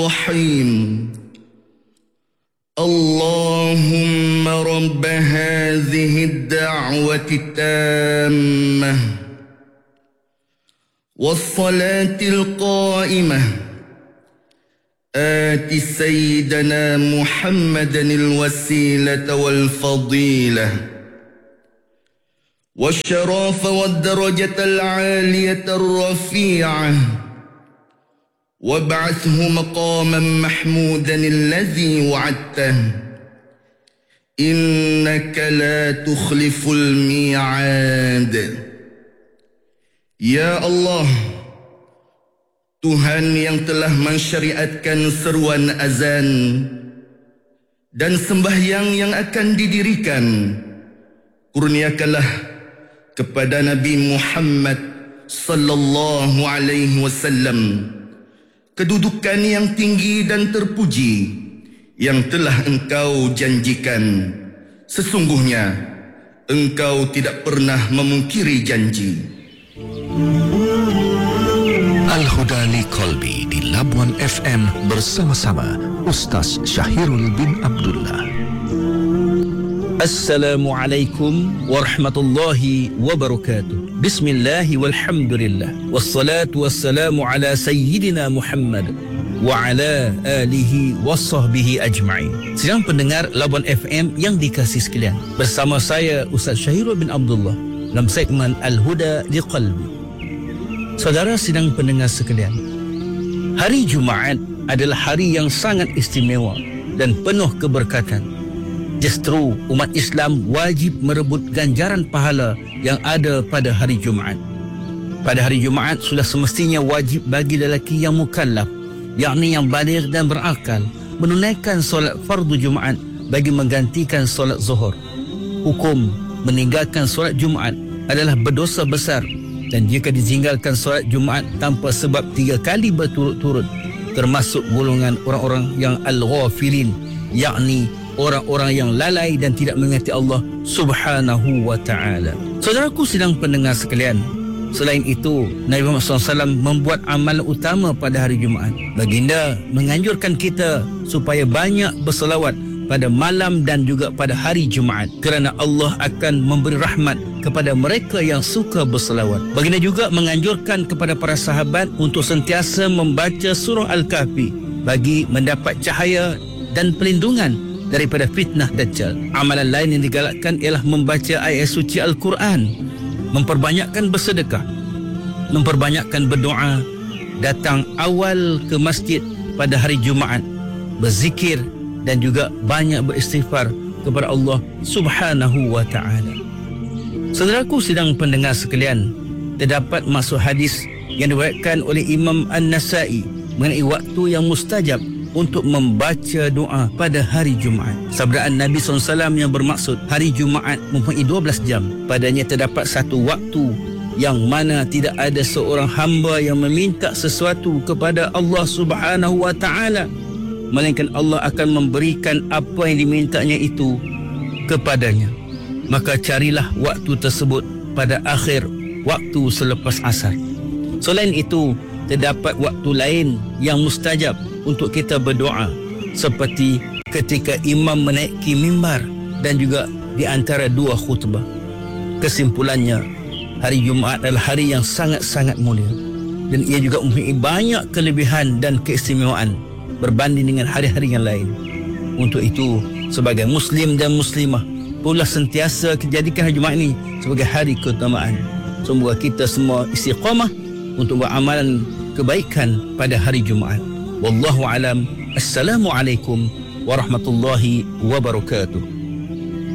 الرحيم اللهم رب هذه الدعوة التامة والصلاة القائمة آت سيدنا محمدا الوسيلة والفضيلة والشرف والدرجة العالية الرفيعة وابعثه مقاما محمودا الذي وعدته إنك لا تخلف الميعاد. Ya Allah, Tuhan yang telah mensyariatkan seruan azan dan sembahyang yang akan didirikan, kurniakanlah kepada Nabi Muhammad sallallahu alaihi wasallam kedudukan yang tinggi dan terpuji yang telah Engkau janjikan. Sesungguhnya Engkau tidak pernah memungkiri janji. Al-Huda li Qalbi di Labuan FM bersama-sama Ustaz Syahirul bin Abdullah. Assalamualaikum warahmatullahi wabarakatuh. Bismillahi walhamdulillah. Wassalatu wassalamu ala sayyidina Muhammad wa ala alihi wasahbihi ajma'in. Sedang pendengar Labuan FM yang dikasihi sekalian, bersama saya Ustaz Syahirul bin Abdullah dalam segmen Al-Huda li Qalbi. Saudara sedang pendengar sekalian, hari Jumaat adalah hari yang sangat istimewa dan penuh keberkatan. Justru umat Islam wajib merebut ganjaran pahala yang ada pada hari Jumaat. Pada hari Jumaat sudah semestinya wajib bagi lelaki yang mukallaf, yakni yang baligh dan berakal, menunaikan solat fardu Jumaat bagi menggantikan solat zuhur. Hukum meninggalkan solat Jumaat adalah berdosa besar, dan jika ditinggalkan solat Jumaat tanpa sebab 3 kali berturut-turut, termasuk golongan orang-orang yang al-ghafilin, yakni orang-orang yang lalai dan tidak mengingati Allah subhanahu wa ta'ala. Saudaraku sedang pendengar sekalian, selain itu Nabi Muhammad SAW membuat amalan utama pada hari Jumaat. Baginda menganjurkan kita supaya banyak berselawat pada malam dan juga pada hari Jumaat, kerana Allah akan memberi rahmat kepada mereka yang suka berselawat. Baginda juga menganjurkan kepada para sahabat untuk sentiasa membaca surah Al-Kahfi bagi mendapat cahaya dan perlindungan daripada fitnah Dajjal. Amalan lain yang digalakkan ialah membaca ayat suci Al-Quran, memperbanyakkan bersedekah, memperbanyakkan berdoa, datang awal ke masjid pada hari Jumaat, berzikir dan juga banyak beristighfar kepada Allah subhanahu wa ta'ala. Saudaraku sedang pendengar sekalian, terdapat masuk hadis yang diriwayatkan oleh Imam An-Nasa'i mengenai waktu yang mustajab untuk membaca doa pada hari Jumaat. Sabdaan Nabi SAW yang bermaksud hari Jumaat mempunyai 12 jam. Padanya terdapat satu waktu yang mana tidak ada seorang hamba yang meminta sesuatu kepada Allah Subhanahu wa ta'ala, melainkan Allah akan memberikan apa yang dimintanya itu kepadanya. Maka carilah waktu tersebut pada akhir waktu selepas asar. Selain itu, terdapat waktu lain yang mustajab untuk kita berdoa, seperti ketika imam menaiki mimbar dan juga di antara 2 khutbah. Kesimpulannya, hari Jumaat adalah hari yang sangat-sangat mulia, dan ia juga mempunyai banyak kelebihan dan keistimewaan berbanding dengan hari-hari yang lain. Untuk itu, sebagai muslim dan muslimah, perlulah sentiasa jadikan hari Jumaat ini sebagai hari keutamaan. Semoga kita semua istiqamah untuk beramalan kebaikan pada hari Jumaat. Wallahu alam. Assalamualaikum warahmatullahi wabarakatuh.